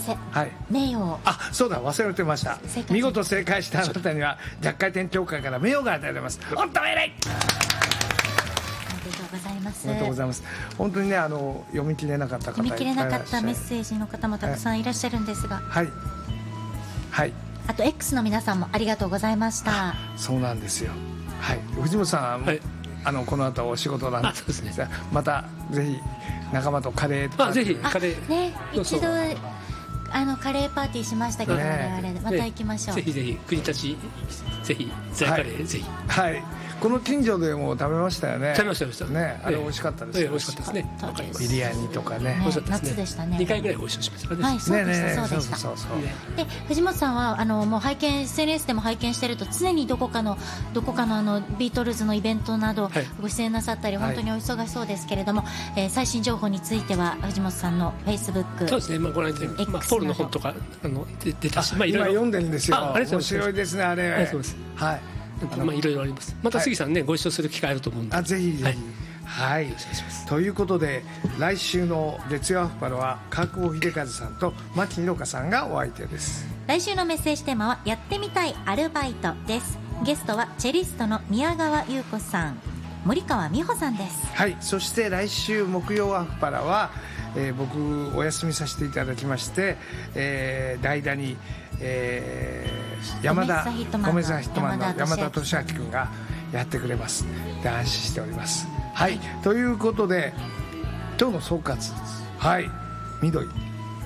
生、 はい、 名誉、 そうだ忘れてました。見事正解したあなたにはジャッカイ店協会から名誉が与えられます。おっと偉い。 おめでとうございます。 おめでとうございます。本当にね読み切れなかった方、 読み切れなかったメッセージの方もたくさんいらっしゃるんですが、 はいはい、 あと X の皆さんもありがとうございました。 そうなんですよ。はい、藤本さん、はい、この後お仕事なんですね。またぜひ仲間とカレーとかぜひカレーね、一度カレーパーティーしまましたけど、我々でまた行きましょう。 ぜひぜひ国立ぜひザカレー、ぜひ、 はい、この近所でも食べましたよね。 食べましたね、あれ美味しかったです。 美味しかったですね。 ビリヤニとかね、 夏でしたね。 2回ぐらいご一緒しましたね。 はい、そうでしたそうでした。で藤本さんはもうSNS でも拝見してると常にどこかのビートルズのイベントなどご出演なさったり本当にお忙しそうですけれども、最新情報については藤本さんのフェイスブック、 そうですね、ご覧いただいて、ポールの本とか出たし、 今読んでるんですよ。面白いですねあれ。 はい、そうです。はい。いろいろあります。また杉さんね、ご一緒する機会あると思うんで。 ぜひぜひ。はい。ということで来週の月曜アフパロは川久保秀和さんと牧ひろかさんがお相手です。 来週のメッセージテーマはやってみたいアルバイトです。ゲストはチェリストの宮川優子さん、森川美穂さんです。 はい。そして来週木曜アフパラは、僕お休みさせていただきまして、代打に、米沢ヒットマンの山田俊明君がやってくれます。で安心しております。はい、ということで今日の総括です。はい、緑、はい、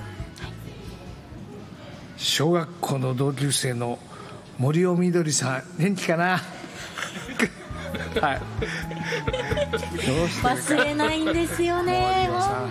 小学校の同級生の森尾みどりさん元気かなはい、 忘れないんですよね。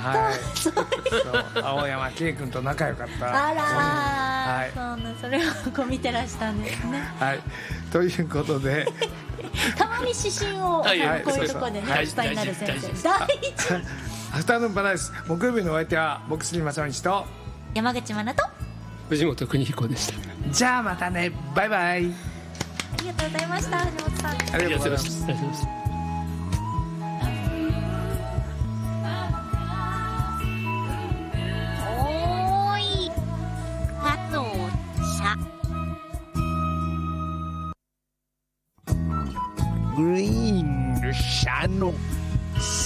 青山圭君と仲良かった。 あら、はい、それを見てらしたんですね。 はい、ということでたまに指針をこういうところでねお伝えになる先生、大事。 アフタヌーンパラダイス木曜日のお相手は僕杉正道と山口真奈と藤本邦彦でした。 じゃあまたね、バイバイ。 ありがとうございました。藤本さん、 ありがとうございます。 おーい、加藤茶。 グリーン車の